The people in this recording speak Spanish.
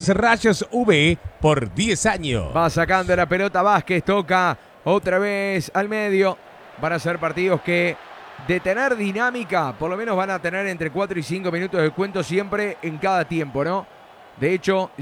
Rayos V por 10 años. Va sacando la pelota Vázquez, toca otra vez al medio. Van a ser partidos que, de tener dinámica, por lo menos van a tener entre 4 y 5 minutos de cuento siempre en cada tiempo, ¿no? De hecho,